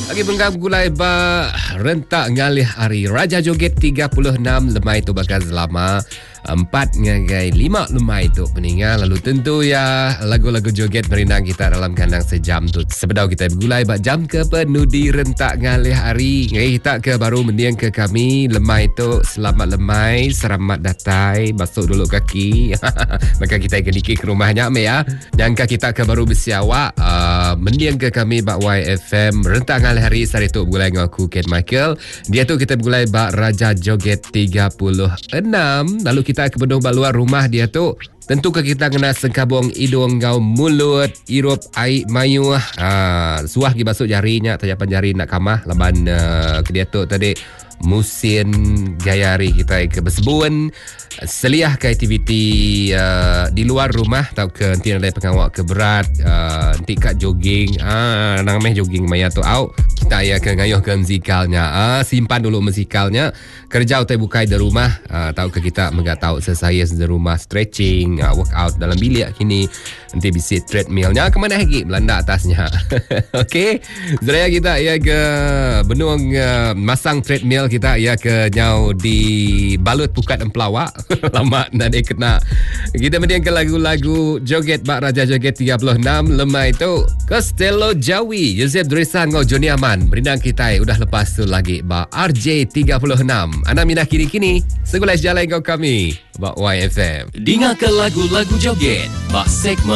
Lagi penggam gulai ba rentak ngalih hari Raja Joget 36 lemai tu bakal selama 4 ngagai 5 lemai tu peninggal. Lalu tentu ya lagu-lagu joget merinang kita dalam kandang sejam tu. Sebedau kita bergulai bak jam ke penudi rentak ngalih hari. Ngai kita ke baru mendiang ke kami lemai tu selamat lemai seramat datai basuh dulu kaki. Maka kita ke rumahnya me ya. Jangka kita ke baru bersiawak mendiang ke kami bak YFM rentak ngalih hari sari tu bergulai dengan aku Ken Michael. Dia tu kita bergulai bak Raja Joget 36. Lalu kita ke bedong bak luar rumah dia tu. Tentu ke kita kena sengkabung hidung kau mulut irup air mayu suah gi basuh jarinya tajapan jari nak kamah laban ke dia tu tadi musim gayari kita ke bersebun seliah ke aktiviti di luar rumah tau ke nanti ada pengawak ke berat nanti kat jogging nang meh jogging maya tu au kita ya ke ngayuh ke musikalnya simpan dulu musikalnya kerja utai bukai di rumah tahu ke kita enggak tahu sesaya di rumah stretching workout dalam bilik kini nanti bisa treadmillnya kemana lagi belanda atasnya. Okey sebenarnya kita ya ke benung masang treadmill kita ya ke nyau di balut pukat empelawak lama nak kena kita mendiang ke lagu-lagu joget bak Raja Joget 36 lemai tu Costello Jawi Yosef Dresa ngau Joni Aman berindang kita udah lepas tu lagi bak RJ 36 anda minah kini-kini segulai jalan kau kami bak YFM dengar ke lagu-lagu joget bak segmen